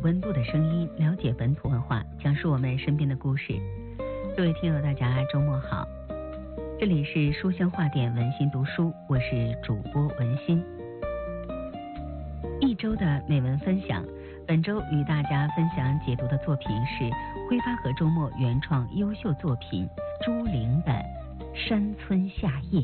温度的声音，了解本土文化，讲述我们身边的故事。各位听友，大家周末好，这里是书香话典文心读书，我是主播文心。一周的美文分享，本周与大家分享解读的作品是挥发河周末原创优秀作品朱玲的《山村夏夜》。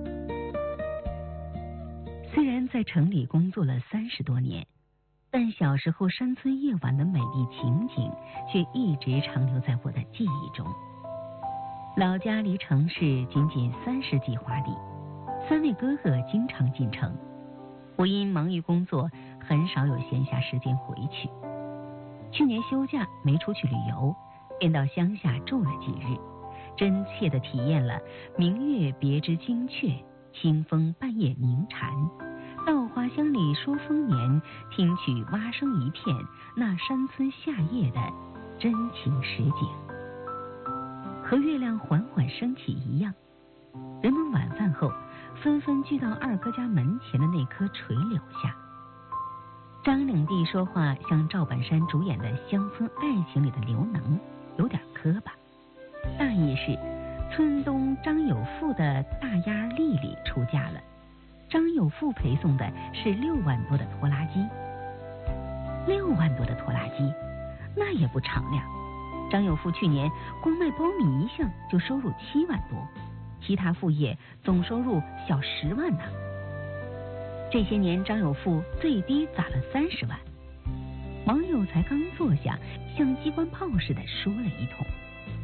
虽然在城里工作了30多年，但小时候山村夜晚的美丽情景却一直长留在我的记忆中。老家离城市仅30几华里，3位哥哥经常进城，我因忙于工作很少有闲暇时间回去。去年休假没出去旅游，便到乡下住了几日，真切地体验了明月别枝惊鹊，清风半夜鸣蝉，稻花香里说丰年，听取蛙声一片，那山村夏夜的真情实景。和月亮缓缓升起一样，人们晚饭后纷纷聚到二哥家门前的那棵垂柳下。张领地说话像赵本山主演的《乡村爱情》里的刘能，有点磕巴。大意是村东张有富的大丫丽丽出嫁了，张有富陪送的是6万多的拖拉机。6万多的拖拉机，那也不敞亮。张有富去年光卖苞米一项就收入7万多，其他副业总收入小10万呢。这些年张有富最低攒了30万。网友才刚坐下，像机关炮似的说了一通。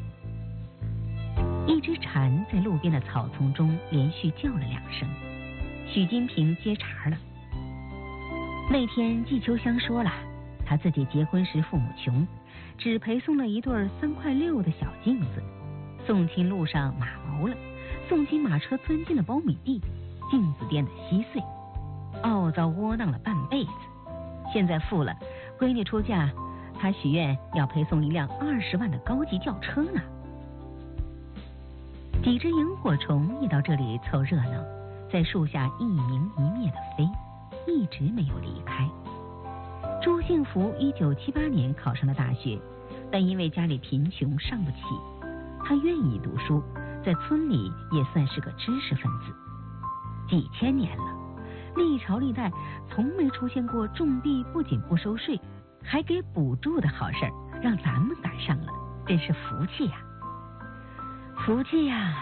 一只蝉在路边的草丛中连续叫了2声，许金平接茬了。那天季秋香说了，她自己结婚时父母穷，只陪送了一对3块6的小镜子，送亲路上马毛了，送亲马车钻进了苞米地，镜子颠得稀碎，懊躁窝囊了半辈子。现在富了，闺女出嫁，他许愿要陪送一辆20万的高级轿车呢。几只萤火虫也到这里凑热闹，在树下一明一灭的飞，一直没有离开。朱幸福1978年考上了大学，但因为家里贫穷上不起，他愿意读书，在村里也算是个知识分子。几千年了，历朝历代从没出现过种地不仅不收税，还给补助的好事儿，让咱们赶上了，真是福气呀！福气呀！